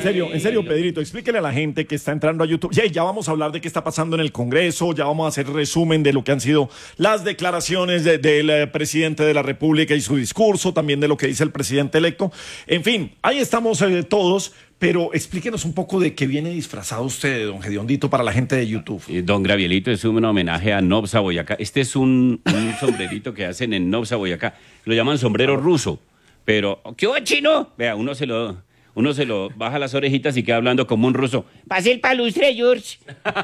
en serio, Pedrito, explíquele a la gente que está entrando a YouTube. Ya vamos a hablar de qué está pasando en el Congreso, ya vamos a hacer resumen de lo que han sido las declaraciones del presidente de la República y su discurso, también de lo que dice el presidente electo. En fin, ahí estamos todos, pero explíquenos un poco de qué viene disfrazado usted, don Gediondito, para la gente de YouTube. Don Gravielito, es un homenaje a Nobsa Boyacá. Este es un sombrerito que hacen en Nobsa Boyacá. Lo llaman sombrero ruso. Pero, ¿qué hubo, chino? Vea, uno se lo baja las orejitas y queda hablando como un ruso. Pase el palustre, George.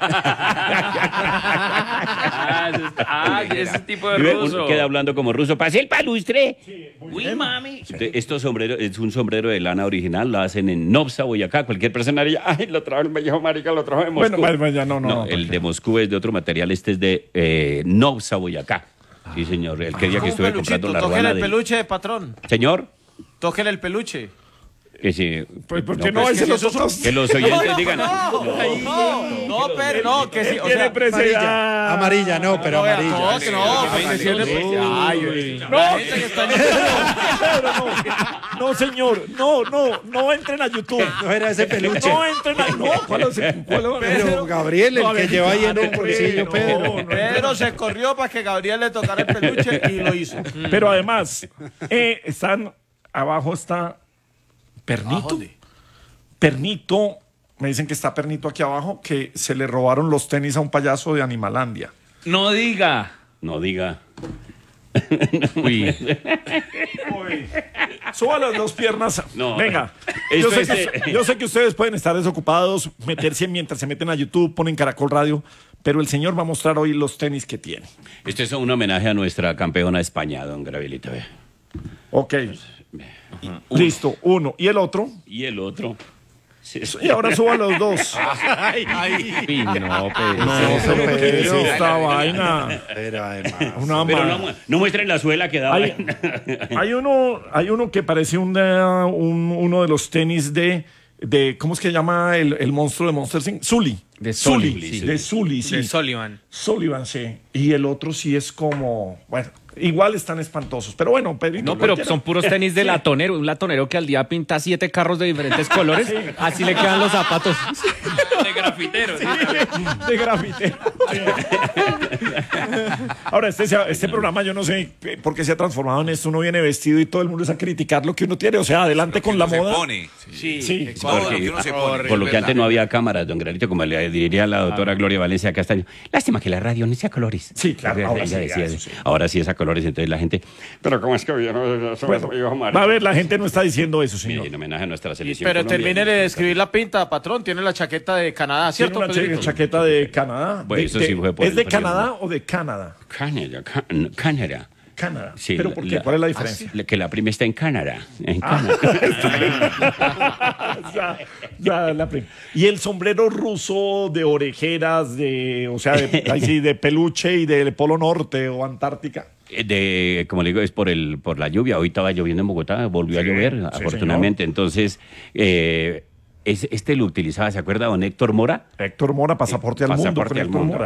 Ese tipo de ruso. Uno queda hablando como ruso. Pase el palustre. Sí, uy, mami. Estos sombreros, es un sombrero de lana original, lo hacen en Nobsa, Boyacá. Cualquier persona diría, ay, lo trajo el viejo marica, lo trajo de Moscú. Bueno, ya no. El de Moscú es de otro material, este es de Nobsa, Boyacá. Sí, señor, el que día que estuve comprando la ruana el peluche, patrón. Señor. Tóquele el peluche. Que sí. Pues porque no, ese los otros. Que los oyentes digan. No, que sí. O Tiene sea, presencia. Amarilla, no, pero amarilla. No, señor, no entren a YouTube. No era ese peluche. No entren a... No, Pero Gabriel, el que lleva ahí en un bolsillo, Pedro. Pedro se corrió para que Gabriel le tocara el peluche y lo hizo. Pero además, abajo está Pernito. Pernito, me dicen que está Pernito aquí abajo, que se le robaron los tenis a un payaso de Animalandia. No diga. Uy. Suba las dos piernas. No. Venga. Yo sé que ustedes pueden estar desocupados, meterse mientras se meten a YouTube, ponen Caracol Radio, pero el señor va a mostrar hoy los tenis que tiene. Este es un homenaje a nuestra campeona de España, don Gravielito. Ok. Listo, uno. ¿Y el otro? Y el otro. Y ahora suba los dos. No, pero ¿qué es esta vaina? Pero además. Pero no muestren la suela que da. Hay uno que parece uno de los tenis de ¿cómo es que se llama el monstruo de Monster Inc? Sully. De Sully. De Sully, sí. De Sullivan. Sullivan, sí. Y el otro sí es como, bueno, igual están espantosos. Pero bueno, Pedrito. No, pero son puros tenis de latonero. Un latonero que al día pinta 7 carros de diferentes colores. Sí. Así le quedan los zapatos. De grafitero. Sí. De grafitero. Sí. Ahora, este programa yo no sé por qué se ha transformado en esto. Uno viene vestido y todo el mundo es a criticar lo que uno tiene. O sea, adelante con la moda. Sí. Por lo que antes no había cámaras, don Granito, como le diría la doctora Gloria Valencia Castaño. Lástima que la radio no sea a colores. Sí, claro. Ahora sí es a colores, entonces la gente... Pero ¿cómo es que va a ver, la gente no está diciendo eso, señor. En homenaje a nuestra selección Pero colombiana. termine de escribir la pinta, patrón. Tiene la chaqueta de Canadá, ¿cierto? Tiene una chaqueta de Canadá. Bueno, eso sí fue por ¿Es de el Canadá o de Canadá? Canadá. Canadá. Sí, ¿Pero por qué? ¿Cuál es la diferencia? Que la prima está en Canadá. Y el sombrero ruso de orejeras, de peluche y de Polo Norte o Antártica. Como le digo, es por la lluvia. Hoy estaba lloviendo en Bogotá, volvió a llover, afortunadamente. Señor. Entonces, este lo utilizaba, ¿se acuerda, don Héctor Mora? Héctor Mora, pasaporte al mundo.